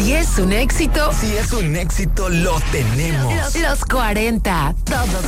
Si es un éxito, Si es un éxito, lo tenemos. los 40, todos